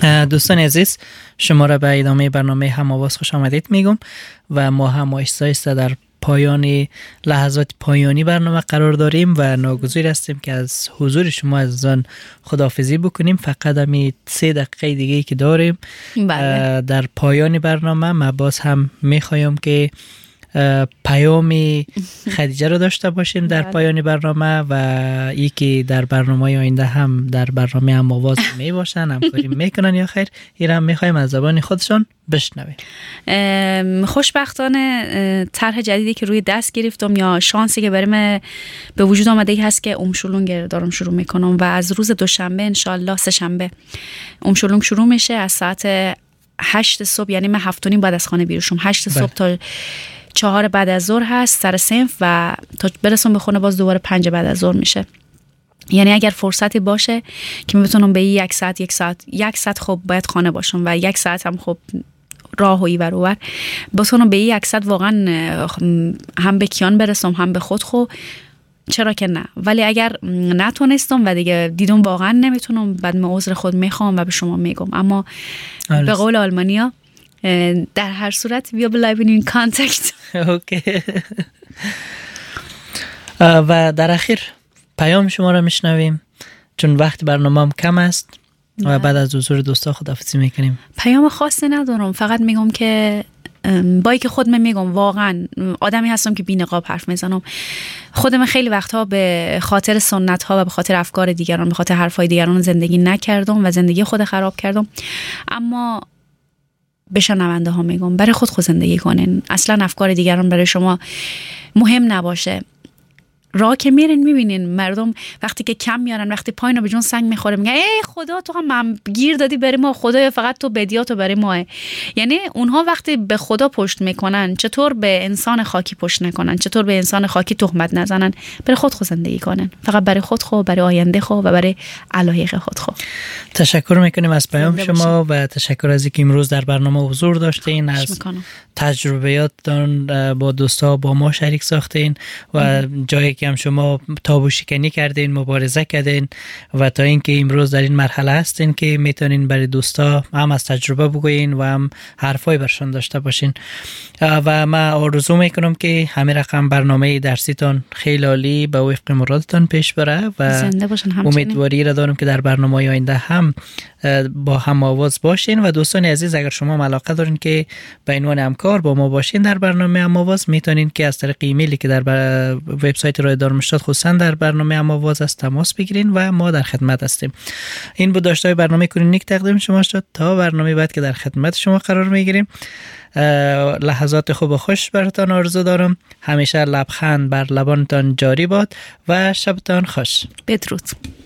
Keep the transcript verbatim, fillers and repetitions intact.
دوستان عزیز، شما را به ادامه برنامه هم‌آواز خوش آمدید میگم و ما هم آهسته آهسته در پایان لحظات پایانی برنامه قرار داریم و ناگزیر هستیم که از حضور شما عزیزان خداحافظی بکنیم. فقط همین سه دقیقه دیگه که داریم بله. در پایان برنامه ما باز هم میخوایم که پیامی خدیجه رو داشته باشیم در پایان برنامه و ای که در برنامه آینده هم در برنامه هم‌آواز می باشن، همکاری میکنن یا خیر، این هم میخوایم از زبان خودشون بشنویم. خوشبختانه طرح جدیدی که روی دست گرفتم یا شانسی که برام به وجود آمده ای هست که اومشولونگ دارم شروع میکنم و از روز دوشنبه انشالله سه شنبه اومشولونگ شروع میشه از ساعت هشت صبح، یعنی من هفت و نیم بعد از خانه بیرون شم، هشت صبح تا چهار بعد از ظهر هست سر صنف و تا برسم به خونه باز دوباره پنج بعد از ظهر میشه. یعنی اگر فرصتی باشه که میتونم به یک ساعت یک ساعت یک ساعت خب باید خانه باشم و یک ساعت هم خب راه و ایور اوور بتونم به یک ساعت واقعا هم به کیان برسم هم به خود خو، چرا که نه. ولی اگر نتونستم و دیگه دیدم واقعا نمیتونم، بعد من عذر خود میخوام و به شما میگم. اما به قول آلمانیا در هر صورت we believe in contact. اوکی. و در اخیر پیام شما را میشنویم چون وقت برنامه هم کم است و بعد از حضور دوستا خداحافظی میکنیم. پیام خاصی ندارم، فقط میگم که بایی که خودم میگم واقعا آدمی هستم که بی نقاب حرف میزنم. خودم خیلی وقتها به خاطر سنت ها و به خاطر افکار دیگران، به خاطر حرفای دیگران زندگی نکردم و زندگی خود خراب کردم. اما به شنونده ها میگم برای خود خود زندگی کنین، اصلا افکار دیگران برای شما مهم نباشه. راه که میرین میبینین مردم وقتی که کم میارن، وقتی پایین به جون سنگ میخوره میگن ای خدا تو هم گیر دادی برای ما، خدایا فقط تو بدیاتو برای ما. یعنی اونها وقتی به خدا پشت میکنن چطور به انسان خاکی پشت نکنن، چطور به انسان خاکی تهمت نزنن. برای خود خود زندگی کنن، فقط برای خود خو، برای آینده خو و برای علایق خود خو. تشکر میکنیم از پیام شما و تشکر از اینکه امروز در برنامه حضور داشتین، از تجربیاتتون با دوستا با ما شریک ساختین و جایی که هم شما تابو شکنی کردین، مبارزه کردین و تا اینکه امروز در این مرحله هستین که میتونین برای دوستا هم از تجربه بگوین و هم حرفای برشون داشته باشین. و من آرزو میکنم که همه رقم برنامه درسیتون خیلی عالی به وفق مرادتون پیش بره و امیدواری را دارم که در برنامه آینده هم با هم آواز باشین. و دوستان عزیز اگر شما علاقه دارین که به عنوان همکار با ما باشین در برنامه هم آواز، میتونین که از طریق ایمیلی که در وبسایت رادیو دارمشتات خصوصا در برنامه هم آواز است تماس بگیرین و ما در خدمت هستیم. این بود داشتای برنامه کلینیک تقدیم شما شد. تا برنامه بعد که در خدمت شما قرار میگیریم، لحظات خوب و خوش براتان آرزو دارم. همیشه لبخند بر لبانتان جاری باد و شبتان خوش. بدرود.